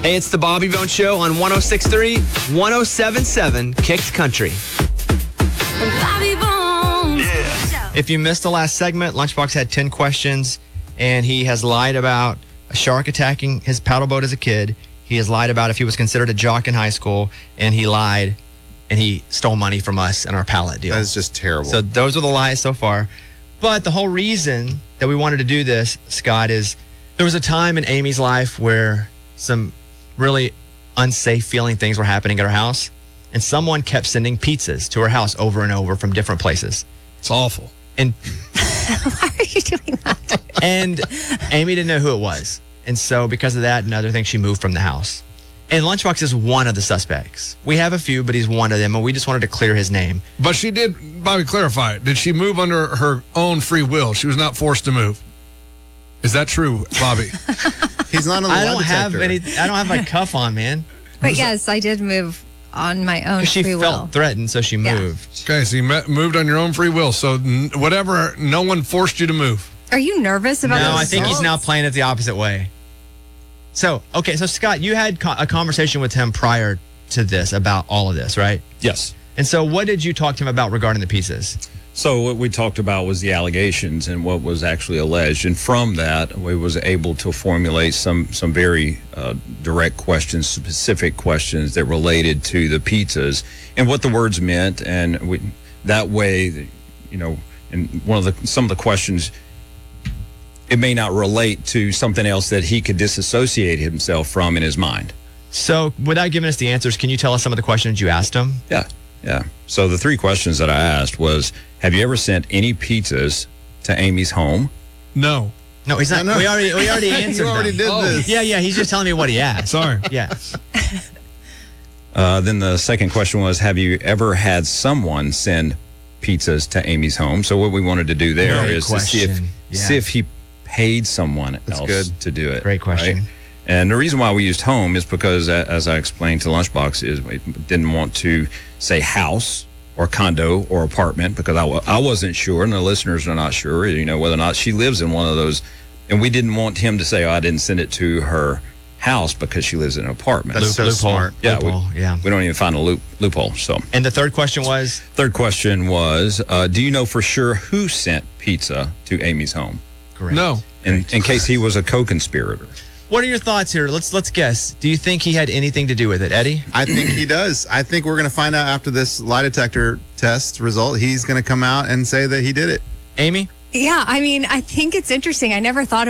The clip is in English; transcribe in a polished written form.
Hey, it's the Bobby Bone Show on 106.3, 107.7 Kicks Country. Bobby Bones. Yeah. If you missed the last segment, Lunchbox had 10 questions, and he has lied about a shark attacking his paddle boat as a kid. He has lied about if he was considered a jock in high school, and he lied, and he stole money from us in our pallet deal. That is just terrible. So those are the lies so far. But the whole reason that we wanted to do this, Scott, is there was a time in Amy's life where some really unsafe feeling things were happening at her house, and someone kept sending pizzas to her house over and over from different places. It's awful. And Why are you doing that? and Amy didn't know who it was. And so because of that and other things, she moved from the house. And Lunchbox is one of the suspects. We have a few, but he's one of them, and we just wanted to clear his name. But she did, Bobby, clarify it. Did she move under her own free will? She was not forced to move. Is that true, Bobby? He's not on the I lie don't have detector. I don't have my cuff on, man. But yes, I did move on my own She free felt will. threatened, so she Yeah. moved. Okay, so you moved on your own free will. So whatever, no one forced you to move. Are you nervous about No, this? I think he's now playing it the opposite way. So, okay, so Scott, you had a conversation with him prior to this about all of this, right? Yes. And so what did you talk to him about regarding the pizzas? So what we talked about was the allegations and what was actually alleged. And from that, we was able to formulate some very direct questions, specific questions that related to the pizzas and what the words meant. And that way, you know, and some of the questions, it may not relate to something else that he could disassociate himself from in his mind. So without giving us the answers, can you tell us some of the questions you asked him? Yeah. So the three questions that I asked was, have you ever sent any pizzas to Amy's home? No. No, he's not. No, no. We already answered You already them. did this. Yeah, he's just telling me what he asked. Sorry. Yeah. Then the second question was, have you ever had someone send pizzas to Amy's home? So what we wanted to do there Great is to question. see if he paid someone else good. to do it. Great question. right? And the reason why we used home is because, as I explained to Lunchbox, is we didn't want to say house or condo or apartment because I wasn't sure, and the listeners are not sure, you know, whether or not she lives in one of those. And we didn't want him to say, oh, I didn't send it to her house because she lives in an apartment. That's so Loophole. smart. Yeah, Loophole, yeah. We don't even find a loophole. So And the third question was? third question was, do you know for sure who sent pizza to Amy's home? Correct. No. In case he was a co-conspirator. What are your thoughts here? Let's guess. Do you think he had anything to do with it, Eddie? I think he does. I think we're going to find out after this lie detector test result. He's going to come out and say that he did it. Amy? Yeah, I mean, I think it's interesting. I never thought